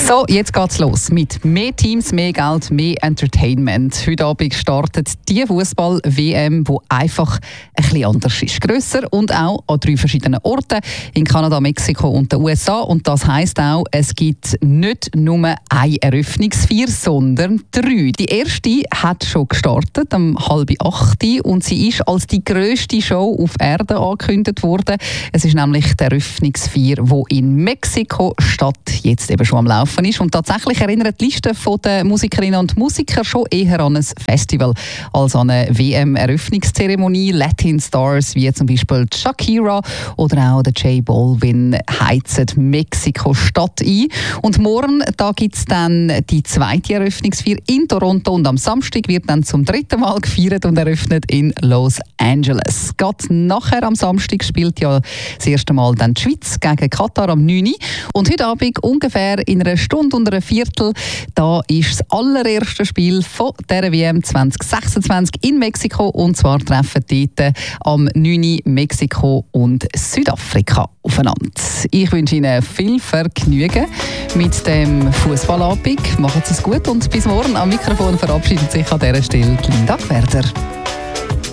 So, jetzt geht's los mit mehr Teams, mehr Geld, mehr Entertainment. Heute Abend startet die Fußball-WM, die einfach ein bisschen anders ist. Grösser und auch an 3 verschiedenen Orten, in Kanada, Mexiko und den USA. Und das heisst auch, es gibt nicht nur eine Eröffnungsfeier, sondern 3. Die erste hat schon gestartet, um 7:30 und sie ist als die grösste Show auf Erden angekündigt worden. Es ist nämlich die Eröffnungsfeier, die in Mexiko-Stadt jetzt eben schon am Laufen ist. Und tatsächlich erinnert die Liste der Musikerinnen und Musiker schon eher an ein Festival als an eine WM-Eröffnungszeremonie. Latin Stars wie zum Beispiel Shakira oder auch der J Balvin heizen Mexiko-Stadt ein. Und morgen gibt es dann die zweite Eröffnungsfeier in Toronto und am Samstag wird dann zum 3. Mal gefeiert und eröffnet in Los Angeles. Gerade nachher am Samstag spielt ja das erste Mal dann die Schweiz gegen Katar am 9. Und heute Abend ungefähr in einer Stunde und einer Viertel, da ist das allererste Spiel von der WM 2026 in Mexiko. Und zwar treffen dort am 9. Mexiko und Südafrika aufeinander. Ich wünsche Ihnen viel Vergnügen mit dem Fußballabend. Machen Sie es gut und bis morgen. Am Mikrofon verabschiedet sich an dieser Stelle Linda Gwerder.